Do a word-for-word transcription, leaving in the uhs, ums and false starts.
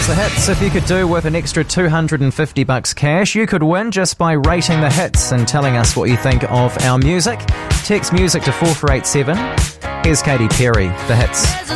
Here's the hits. If you could do with an extra two hundred fifty bucks cash, you could win just by rating the hits and telling us what you think of our music. Text music to four four eight seven. Here's Katy Perry, the hits.